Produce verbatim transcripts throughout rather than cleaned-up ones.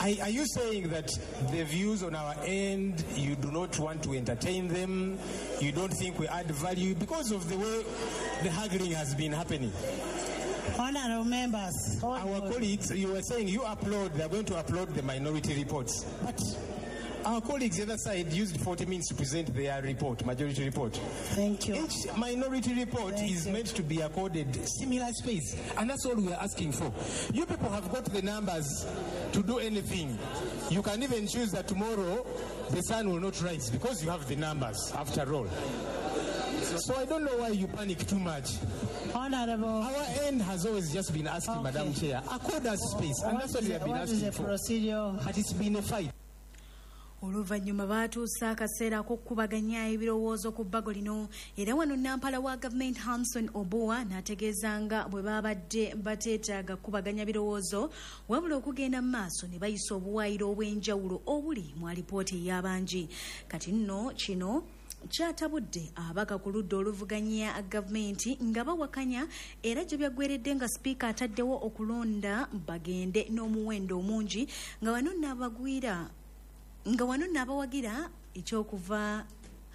Are, are you saying that the views on our end, you do not want to entertain them? You don't think we add value because of the way the haggling has been happening? Honorable members, our colleagues, you were saying you upload, they're going to upload the minority reports. But our colleagues the other side used forty minutes to present their report, majority report. Thank you. Each minority report Thank is you. meant to be accorded similar space. And that's all we're asking for. You people have got the numbers to do anything. You can even choose that tomorrow the sun will not rise because you have the numbers after all. So I don't know why you panic too much. Honorable. Our end has always just been asking, okay. Madam Chair, accord us space. And that's what we have been asking for. Procedure? But it's been a fight. Oluvannyuma baatuusa akaseera ak'okubaganya ebirowoozo ku bbago lino era wano nampala wa gavumenti Hanson Oboa n'ategeeza nga bwe babadde bateetaaga kubaganya birowoozo wabula okugenda mu maaso ne bayisa obuwaayiro obw'enjawulo obuli mu alipoota ey'abangi. Kati nno kino kyatabudde abaka ku ludda oluvuganya gavumenti nga bawakanya era gye byaggweredde nga sipiika ataddewo okulonda bagende n'omuwendo omungi nga wano n'abagwira nga wano n'abawagira ekyokuva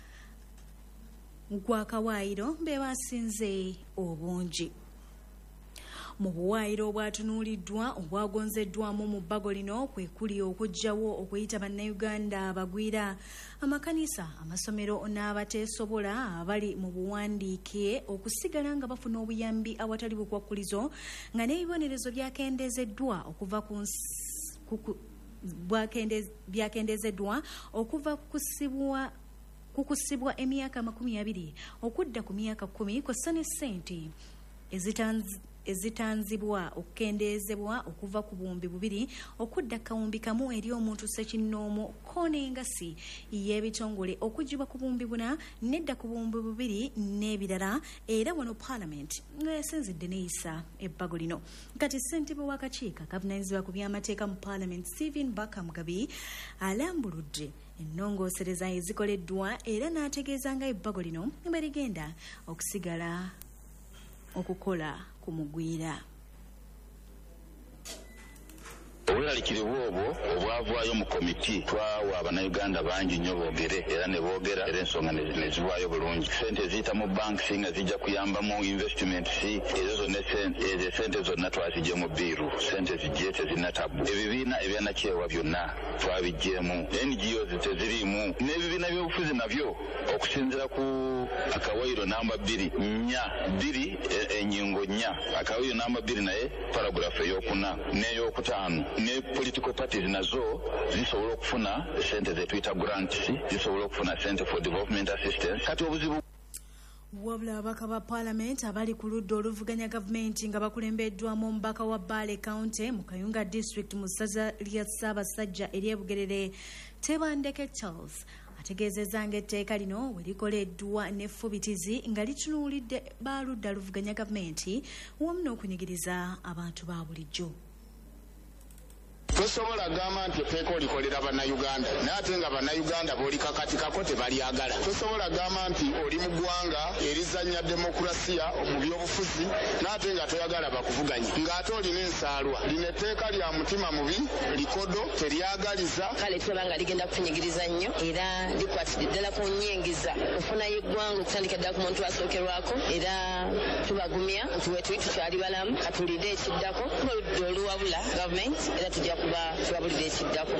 gwa kawaayiro be basinze obungi. Mu buwaayiro obwatunuuliddwa obwagonzeddwamu mu bbago lino kwe kuli okuggyawo okuyita bannayuganda abagwira amakanisa amasomero n'abateesobola abali mu buwandiike okusigala nga bafuna obuyambi awatali bukwakkulizo nga n'ebibonerezo byakendeezeddwa okuva ku byakendeezeddwa okuva kukusibwa kukusibwa emyaka makumi abiri okudda ku myaka kumi kw'ossa ne ssente ezitanzibwa okukendeezebwa okuva ku buwumbi bubiri okudda kawumbi kamu eri omuntu ssekinnoomu ko n'engasi y'ebitongole okugibwa ku buwumbi buna nedda ku buwumbi bubiri n'ebirala era wano paalamenti nga yasinzidde neeyisa ebbago lino. Kati ssentebe w'akakiiko akavunaanyizibwa ku by'amateeka mu paalamenti Stephen Baka Mugabi alambuludde ennongoosereza ezikoleddwa era n'ategeeza nga ebbago lino bwe ligenda okusigala okukola kumugwira. Obulalikirivu obwo obwavaayo mu komiti twawa abannayuganda bangi nnyo boogere era ne boogera era ensonga ne zivaayo bulungi. Sente eziyita mu banki nga zijja kuyambamu investments ezo zonna ezo sente zonna twazigye mu biiru sente zijje tezirina tabu. Ebibiina ebyanakyewa byonna twabiggyemu, N G Os teziriimu n'ebibiina by'obufuzi nabyo okusinziira ku akawaayiro namba bbiri nnya bbiri ennyingo nnya akawaayiro namba bbiri naye paragulafu ey'okuna n'ey'okutaano ne political parties nazo zisobola okufuna sente zetuyita grants, zisobola okufuna sente for development assistance. Kati obuzibu wabula abaka ba paalamenti abali ku ludda oluvuganya gavumenti nga bakulembeddwamu omubaka wa Bale County mu Kayunga District mu ssaza lya Ssaabasajja ery'Ebugerere Tebandeke Charles ategeezezza ng'etteeka lino we likoleddwa n'effubitizi nga litunuulidde baludda luvuganya gavumenti wamu n'okunyigiriza abantu ba bulijjo. Tosobola gamba nti etteeka olikolera bannayuganda naye ate nga bannayuganda b'olikakatikako tebalyagala. Tosobola gamba nti oli mu ggwanga erizannya demokulasiya mu byobufuzi naye ate nga toyagala bakuvuganya ng'ate olina ensaalwa. Lino etteeka lya mutima mubi likodo teryagaliza. Kale tulaba nga ligenda kutunyigiriza nnyo era likwatidde ddala ku nnyingiza okufunayo eggwanga okutandika ddala ku muntu asookerwako era tubagumya nti weetuli tukyali balamu katulidde ekiddako oludde oluwabula gavumenti era tujja kuba tubabulira ekiddako.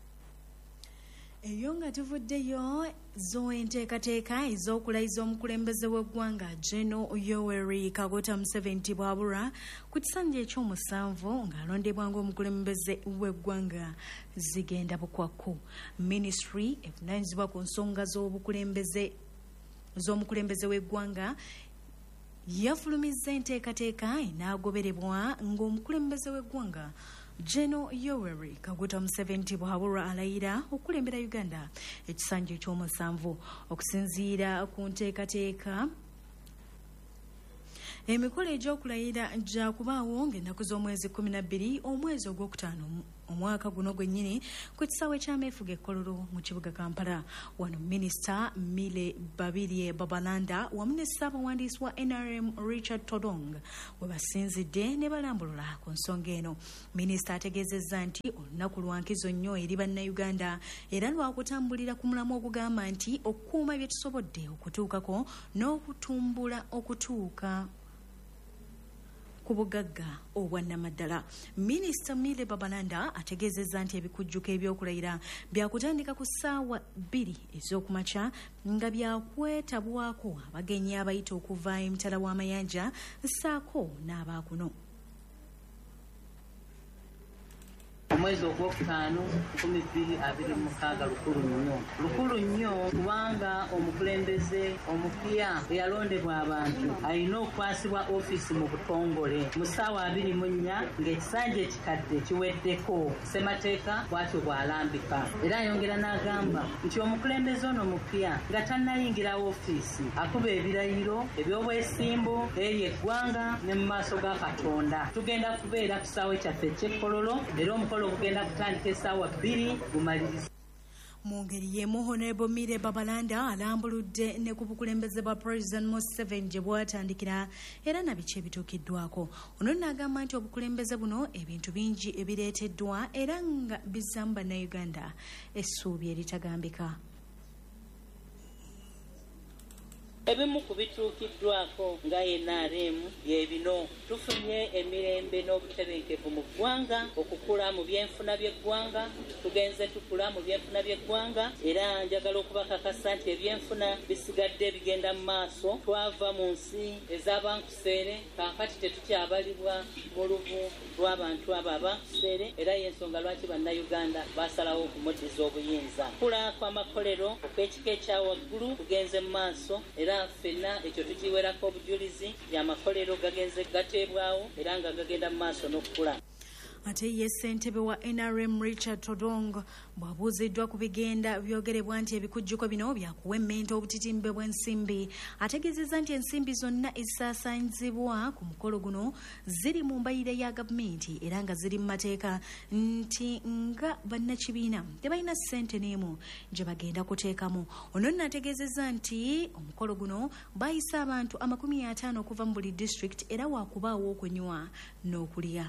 Eyo nga tuvuddeyo zo enteekateeka ez'okulayiza omukulembeze w'eggwanga General Yoweri Kaguta Museveni bwabula ku kisanja eky'omusanvu ng'alondebwa ng'omukulembeze w'eggwanga zigenda bukwakku. Ministry evunaanyizibwa ku nsonga z'obukulembeze z'omukulembeze w'eggwanga yafulumizza enteekateeka enaagoberebwa ng'omukulembeze w'eggwanga General Yoweri Kaguta Museveni bwabulwa alayira okulembera Uganda ekisanja eky'omusanvu okusinziira ku nteekateeka Emikolo egy'okulayira gya kubaawo ng'ennaku z'omwezi kumi na bbiri omwezi ogwokutaano omwaka guno gwennyini ku kisaawe ky'ameefuga e Kololo mu kibuga Kampala. Wano Minisita Mile Babirye Babalanda wamu ne Ssaabawandiisi wa N R M Richard Todong we basinzidde ne balambulula ku nsonga eno. Minisita ategeezezza nti olunaku lwa nkizo nnyo eri bannayuganda era lwakutambulira ku mulamu ogugamba nti okukuuma bye tusobodde okutuukako n'okutumbula okutuuka ku bugagga obwannamaddala. Minisita Mile Babalanda ategeezezza nti ebikujjuko ebyokulayira byakutandika ku ssaawa bbiri ez'okumakya nga byakwetabwako abagenyi abayita okuva emitala w'amayanja ssaako n'abaakuno. Omwezi ogwokutaano kumi bbiri abiri mukaaga lukulu nnyo lukulu nnyo kubanga omukulembeze omupya eyalondebwa abantu alina okukwasibwa ofiisi mu butongole mu ssaawa abiri mu nnya ng'ekisanja ekikadde kiweddeko ssemateeka bw'atyo bw'alambika. Era ayongera n'agamba nti omukulembeze ono mupya nga tannayingira ofiisi akuba ebirayiro eby'obwesimbu eri eggwanga ne mu maaso ga Katonda. Tugenda kubeera ku kisaawe kyaffe eky'Ekkololo era omukolo ogenda kutandika essaawa bbiri gumaliriza. Mu ngeri y'emu Honorable Mile Babalanda alambuludde ne ku bukulembeze bwa President Museveni gye bwatandikira era na biki ebituukiddwako. Ono n'agamba nti obukulembeze buno ebintu bingi ebireeteddwa era nga bizzamu bannayuganda essuubi eritagambika. Ebimu ku bituukiddwako nga N R M ye bino: tufunye emirembe n'obutebenkevu mu ggwanga, okukula mu byenfuna by'eggwanga, tugenze tukula mu byenfuna by'eggwanga era njagala okubakakasa nti ebyenfuna bisigadde bigenda mu maaso. Twava mu nsi ez'abankuseere kaakati tetukyabalibwa mu luvu lw'abantu abo abankuseere era y'ensonga lwaki bannayuganda basalawo okumuddiza obuyinza. Kula kw'amakolero okw'ekika ekya waggulu kugenze mu maaso era ffenna ekyo tukiwerako obujulizi y'amakolero gagenze gateebwawo era nga gagenda mu maaso n'okukula. Ate ye ssentebe wa N R M Richard Todong bw'abuuziddwa ku bigenda byogerebwa nti ebikujjuko bino byakuwemmenta obutitimbe bw'ensimbi, ategeezezza nti ensimbi zonna ezisaasaanyizibwa ku mukolo guno ziri mu mbalirira ya gavumenti era nga ziri mu mateeka, nti nga bannakibiina tebalina ssente n'emu gye bagenda kuteekamu. Ono nno ategeezezza nti omukolo guno baayisa abantu amakumi ataano okuva mu buli disitulikiti era waakubaawo okunywa n'okulya.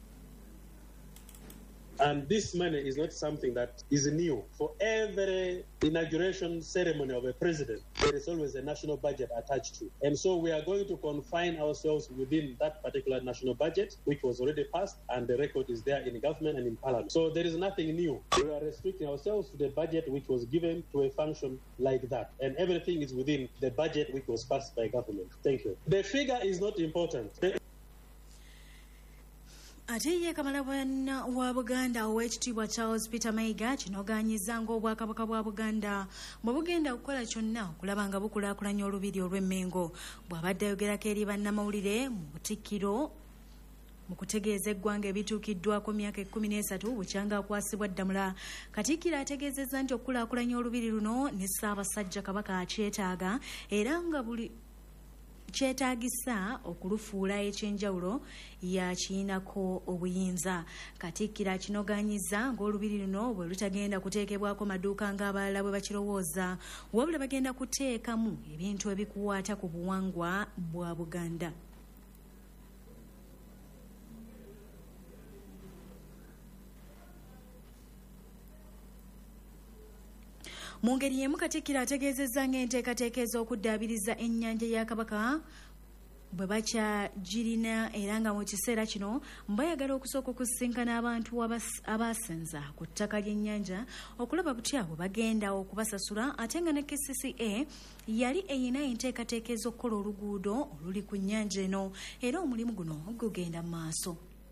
And this money is not something that is new. For every inauguration ceremony of a president, there is always a national budget attached to. And so we are going to confine ourselves within that particular national budget, which was already passed, and the record is there in government and in parliament. So there is nothing new. We are restricting ourselves to the budget which was given to a function like that. And everything is within the budget which was passed by government. Thank you. The figure is not important. The Ate ye Kamalawana wa Buganda Oweekitiibwa Charles Peter Mayiga kinogaanyiza ng'Obwakabaka bwa Buganda bwe bugenda okukola kyonna okulaba nga bukulaakulanya olubiri olw'Emmengo. Bw'abadde ayogerako eri bannamawulire mu Butikkiro mu kutegeeza eggwanga ebituukiddwako myaka ekkumi n'esatu bukyanga akwasibwa Ddamula, Katikkiro ategeezezza nti okukulaakulanya olubiri luno ne Ssaabasajja Kabaka akyetaaga era nga buli kyetaagisa okulufuula ekyenjawulo yakiinako obuyinza. Katikkiro akinogaanyiza ng'olubiri luno bwe lutagenda kuteekebwako maduuka ng'abalala bwe bakirowooza, wabula bagenda kuteekamu ebintu ebikuwaata ku buwangwa bwa Buganda. Mu ngeri y'emu Katikkiro ategeezezza ng'enteekateeka ez'okuddaabiriza ennyanja ya Kabaka bwe bakyagirina era nga mu kiseera kino bayagala okusooka okusisinkana abantu abasenza ku ttaka ly'ennyanja okulaba butya bwe bagenda okubasasula, ate nga ne K C C A yali eyina enteekateeka ez'okukola oluguudo oluli ku nnyanja eno era omulimu guno gugenda mu maaso.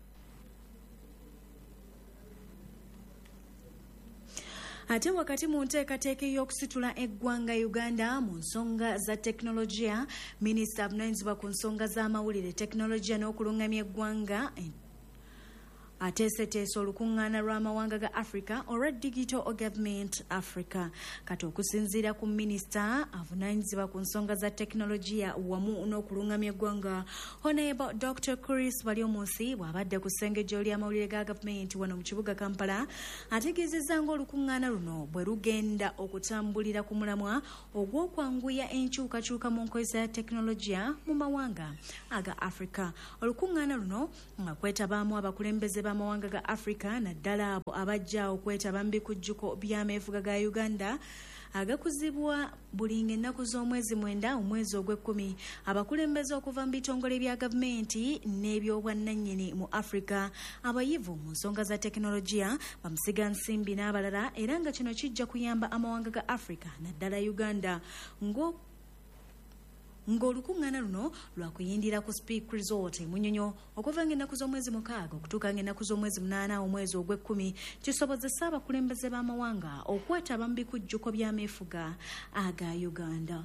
Ate wakati mu nteekateeka y'okusitula eggwanga Uganda mu nsonga za tekinologiya, Minisita avunaanyizibwa ku nsonga z'amawulire, tekinologiya n'okulungamya eggwanga ateeseteese olukuŋŋaana lw'amawanga ga Africa olwa Digital Government Africa. Kati okusinziira ku minisita avunaanyizibwa ku nsonga za tekinologiya wamu n'okulungamya eggwanga, Honorable Doctor Chris Balyomunsi bw'abadde ku ssengejjo ly'amawulire ga gavumenti wano mu kibuga Kampala, ategeezezza ng'olukuŋŋaana luno bwe lugenda okutambulira ku mulamwa ogw'okwanguya enkyukakyuka mu nkozesa ya tekinologiya mu mawanga aga Africa. Olukuŋŋaana luno nga kwetabaamu abakulembeze b'amawanga ga Africa naddala abo abajja okwetaba mu bikujjuko by'ameefuga ga Uganda agakuzibwa buli ng'ennaku z'omwezi mwenda omwezi ogw'ekkumi. Abakulembeze okuva mu bitongole bya gavumenti n'ebyobwannannyini mu Africa, abayivu mu nsonga za tekinologiya, bamusiga nsimbi n'abalala, era nga kino kijja kuyamba amawanga ga Africa naddala Uganda ngo ng'olukuŋŋaana luno lwakuyindira ku Speak Resort e Munyonyo okuva ng'ennaku z'omwezi mukaaga okutuuka ng'ennaku z'omwezi munaana omwezi ogw'ekkumi, kisobozesa abakulembeze b'amawanga okwetaba mu bikujjuko by'ameefuga aga Uganda.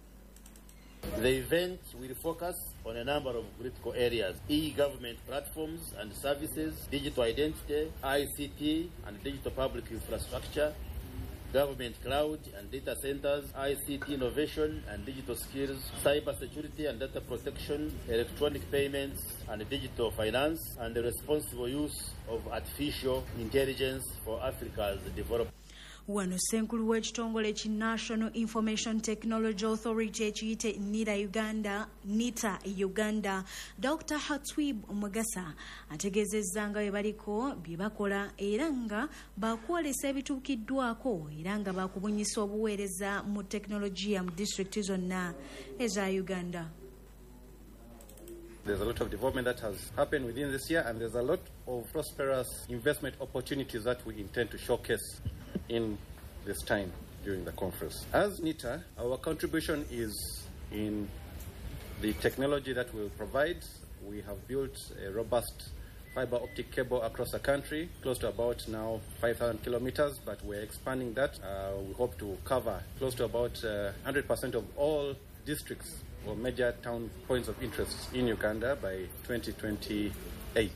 The event will focus on a number of critical areas: e-government platforms and services, digital identity, I C T and digital public infrastructure, government cloud and data centers, I C T innovation and digital skills, cyber security and data protection, electronic payments and digital finance, and the responsible use of artificial intelligence for Africa's development. Wano Ssenkulu w'ekitongole ki National Information Technology Authority ekiyite NITA Uganda, NITA Uganda, Doctor Hatwib Mugasa ategeezezza nga bwe baliko bye bakola era nga bakwolesa ebituukiddwako era nga bakubunyisa obuweereza mu tekinologiya mu disitulikiti zonna eza Uganda. There's a lot of development that has happened within this year, and there's a lot of prosperous investment opportunities that we intend to showcase in this time during the conference. As NITA, our contribution is in the technology that we'll provide. We have built a robust fiber optic cable across the country, close to about now five thousand kilometers, but we're expanding that. Uh, we hope to cover close to about uh, one hundred percent of all districts or major town points of interest in Uganda by twenty twenty-eight.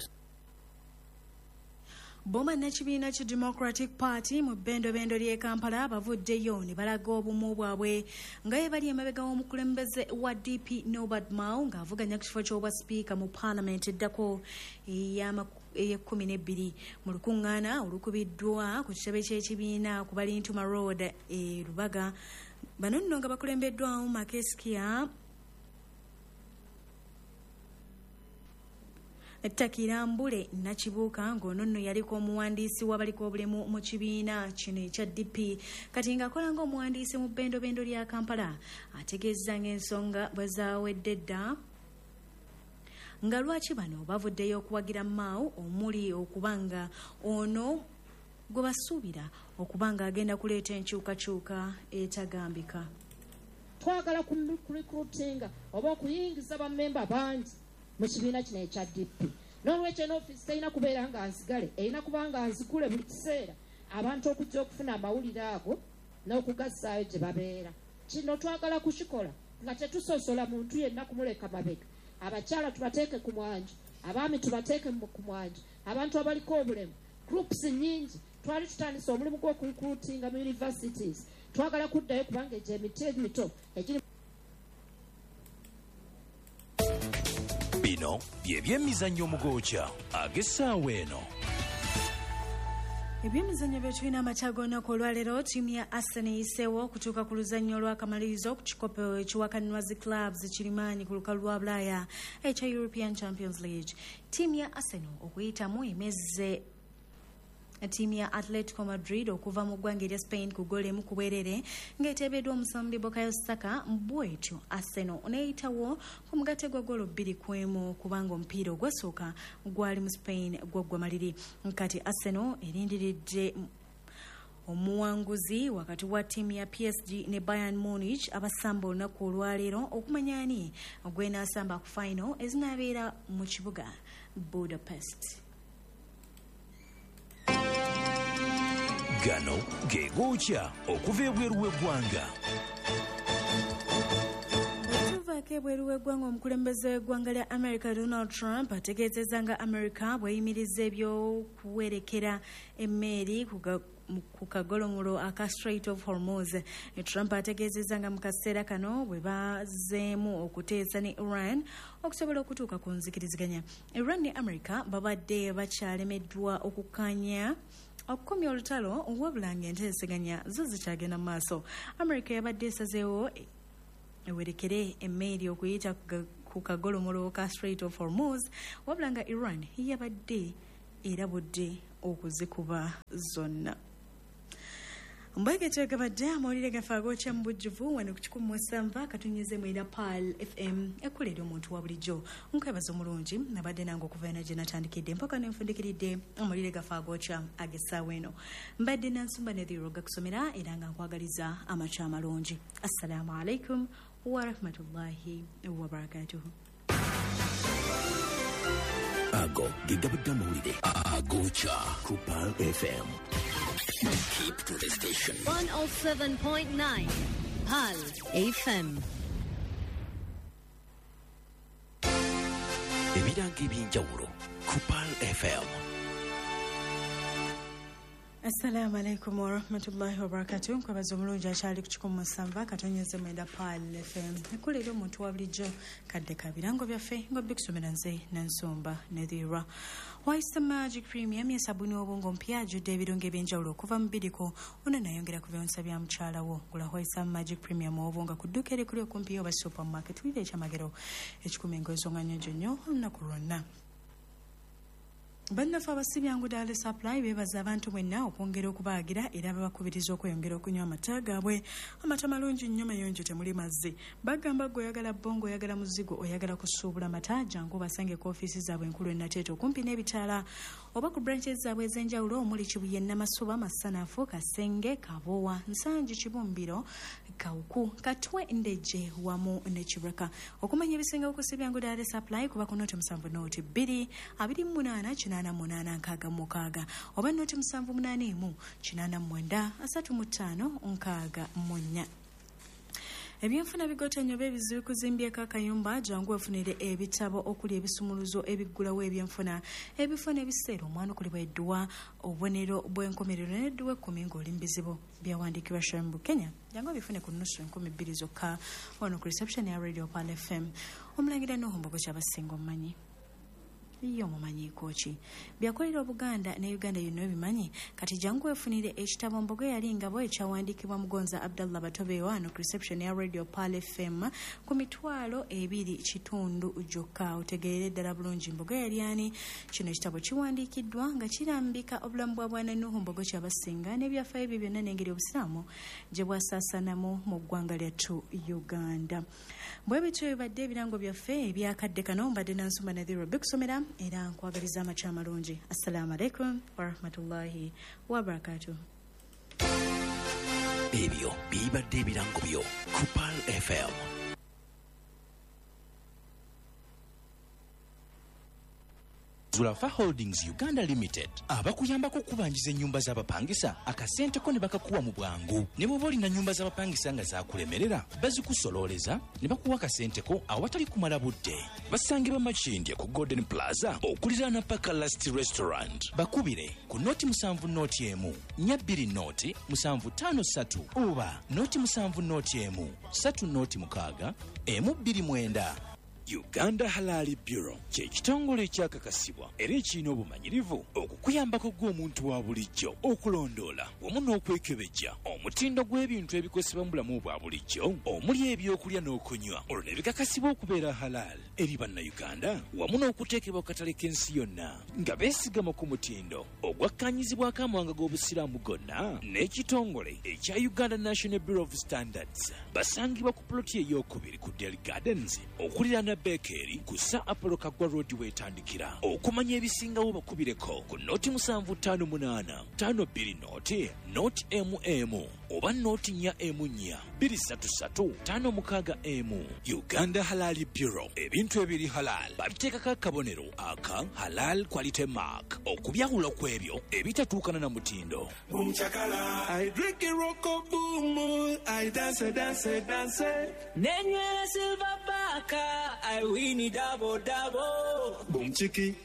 Boma n'ekibiina ki Democratic Party mu bbendobendo ly'e Kampala bavuddeyo ne balaga obumu bwabwe nga ye bali emabega w'omukulembeze wa D P Norbert Mao ng'avuganya ku kifo ky'obwa sipiika mu Parliament eddako ey'ekkumi n'ebbiri. Mu lukuŋŋaana olukubiddwa ku kitebe ky'ekibiina ku Balintuma Road e Lubaga, bano nno nga bakulembeddwamu Makeskia Takirambule Nakibuuka ng'ono nno yaliko omuwandiisi w'abaliko obulemu mu kibiina kino ekya D P, kati ng'akola ng'omuwandiisi mu bbendobendo lya Kampala, ategeezza ng'ensonga bwe zaawedde dda nga lwaki bano bavuddeyo okuwagira Mao omuli okubanga ono gwe basuubira okubanga agenda kuleeta enkyukakyuka etagambika. Twagala ku recruitinga oba okuyingiza bammemba bangi mu kibiina kino ekya D P. N'olwekyo n'ofiisi terina kubeera nga nzigale, erina kuba nga nzigule buli kiseera abantu okujja okufuna amawulire ago n'okugassaayo gye babeera. Kino twagala kukikola nga tetusosola muntu yenna kumuleka mabega. Abakyala tubateeke ku mwanjo, abaami tubateeke ku mwanjo, abantu abaliko obulemu, groups nnyingi. Twali tutandise omulimu gw'okurecruitinga mu universities. Twagala kuddayo kubanga egyo emiti emito egiri. Bino bye by'emizannyo omugoocha ag'essaawa eno. Ebyemizannyo bye tulina amakya g'olunaku olwaleero, ttiimu ya Arsenal eyiseewo okutuuka ku luzannyo olw'akamalirizo ku kikopo ekiwakanirwa zi clubs kirimaanyi ku lukalu lwa Bulaaya ekya European Champions League. Ttiimu ya Arsenal okuyitamu emezze ttiimu ya Atletico Madrid okuva mu ggwanga erya Spain ku ggoolo emu ku bwerere ng'eteebeddwa omusambi Bukayo Saka. Bwetyo Arsenal n'eyitawo ku mugatte gwa ggoolo bbiri ku emu kubanga omupiira ogwasooka gwali mu Spain gwaggwa maliri. Kati Arsenal erindiridde omuwanguzi wakati wa ttiimu ya P S G ne Bayern Munich abasamba olunaku olwaleero okumanya ani gwenaasamba ku final ezinaabeera mu kibuga Budapest. Gano ge gookya okuva ebweru w'eggwanga. Otuvaako ebweru w'eggwanga omukulembeze w'eggwanga lya America Donald Trump ategeezezza nga America bw'eyimiriza ebyokuwerekera emmeeri ku kagolomolo aka Strait of Hormuz. Trump ategeezezza nga mu kaseera kano bwe bazeemu okuteesa ne Iran okusobola okutuuka ku nzikiriziganya. Iran ne America babadde bakyalemeddwa okukkaanya okukomya olutalo wabula ng'enteeseganya zo zikyagenda mu maaso. America yabadde esazeewo ewerekere emmeeri okuyita ku kagolomolo ka Strait of Hormuz wabula nga Iran yabadde erabudde okuzikuba zonna. Mbage twegabadde amawulire gafe agokya mu bujjuvu wano ku kikumi mu musanvu akatonnyeze mwera Pal F M ekkuleera omuntu wa bulijjo. Nkwebaza omulungi nabadde nange okuva ena gye natandikidde mpaka ne nfundikiridde amawulire gafe agokya ag'essaawa eno. Mbadde nansumba ne dhiro gakusomera era nga nkwagaliza amakya amalungi. Assalamu alaikum wa rahmatullahi wa barakatuhu. Ago gigabadde amawulire agokya ku Pal F M. Keep to the station. one oh seven point nine Pal F M. Ebiranga eby'enjawulo ku Pal F M. Assalamu alaikum wa rahmatullahi wa barakatuh. Nkwebaza omulungi akyali ku kikumi mu musanvu akatonnyeze mwenda Pal F M ekkuleera omuntu wa bulijjo kadde ka birango byaffe nga bikusomera nze n'ensumba ne dhira. Waisa Magic Premium yesabuni obungo mpya ajudde ebirungo eby'enjawulo okuva mu biriko ono nayongera ku byonsa bya mukyala wo. Gula Waisa Magic Premium obunga ku dduuka erikuli okumpi oba supermarket wire ekyamagero ekikumi ng'ensonga nnyonjo nnyo olunaku lwonna. Bannaffe abasibyangu Dale Supply beebaza abantu mwenna okwongera okubaagira era babakubiriza okweyongera okunywa amata gaabwe. Amata malungi nnyo mayonjo temuli mazzi. Bagamba gwe oyagala bbongo oyagala muzigo oyagala kusuubula mata jangu basange ku ofiisi zaabwe enkulu ennateeta okumpi n'ebitaala oba ku branches zaabwe ez'enjawulo omuli Kibuye Namasuba Masanafu Kasenge Kabowa Nsanji Kibumbiro Kawuku Katwe Ndeje wamu ne Kireka. Okumanya ebisinga okusibyangu Dale Supply kuba ku noti musanvu noti bbiri abiri mu munaana kinaana munaana nkaaga mukaaga oba noti musanvu munaana emu kinaana mwenda asatu mu ttaano nkaaga mu nnya. Ebyenfuna bigotenyo bebizibu kuzimbyeko akayumba jangu wefunire ebitabo okuli ebisumuluzo ebiggulawo ebyenfuna ebifuna ebiseera omwana okulibwa edduwa obubonero bw'enkomerero n'edduwa ekkumi ng'oli mu bizibu byawandiikibwa Shambu Kenya jangu bifune ku nnusu enkumi bbiri zokka wano ku reception ya Radio Pal F M. Omulangira n'ohombogo ky'abasinga omumanyi iyo mumanyiiko ki byakolera Obuganda ne Uganda yonna ebimanyi kati jangu wefunire ekitabo mbogo yali ngabo ekyawandiikibwa Mugonza Abdallah Batobe wano ku reception ya Radio Pal F M ku mitwalo ebiri kitundu gyokka. Otegeerere ddala bulungi mbogo yali ani. Kino ekitabo kiwandiikiddwa nga kirambika obulamu bwa bwana Nuhu Mbogo Kyabasinga n'ebyafaayo bye byonna n'engeri obusiraamu gye bwasaasaanamu mu ggwanga lyattu Uganda. Bwe bityo bibadde ebirango byaffe ebyakadde kano mbadde nansumba nadhiro bikusomera era nkwagaliza amakya amalungi. Assalamu alaikum wa rahmatullahi wa barakatuh. Ebyo bibadde ebirango byo ku Pal F M. Zulafa Holdings Uganda Limited abakuyambako okubanjiza ennyumba z'abapangisa akasenteko ne bakakuwa mu bwangu. Ne bw'oba olina nnyumba z'abapangisa nga zaakulemerera bazikusololeza ne bakuwa akasenteko awatali kumala budde. Basangibwa Makindye ku Golden Plaza okuliraana Paka Last Restaurant. Bakubire ku noti musanvu noti emu nnya bbiri noti musanvu ttaano ssatu oba noti musanvu noti emu ssatu noti mukaaga emu bbiri mwenda. Uganda Halali Bureau kye kitongole ekyakakasibwa era ekirina obumanyirivu okukuyambako gw'omuntu wa bulijjo okulondoola wamu n'okwekebejja omutindo gw'ebintu ebikozesebwa mu bulamu bwa bulijjo omuli ebyokulya n'okunywa olwo ne bikakasibwa okubeera halal eri bannayuganda wamu n'okuteekebwa ku katale k'ensi yonna nga beesigama ku mutindo ogwakkanyizibwako amawanga g'obusiraamu gonna n'ekitongole ekya Uganda National Bureau of Standards. Basangibwa ku ploti ey'okubiri ku Dairy Gardens okuliraana Bekeri kusa Apollo Kagwa Road wetandikira. Okumanya ebisingawo bakubireko ku noti musanvu ttaano munaana ttaano bbiri noti noti emu emu oba noti nnya emu nnya bbiri ssatu ssatu ttaano mukaaga emu. Uganda Halali Bureau ebintu ebiri halal babiteekako akabonero aka halal quality mark okubyawula ku ebyo ebitatuukana na mutindo. I drink a rock of boom, I dance, dance, dance. Nenywera silver bar Saka, I win it double double. Boom chiki.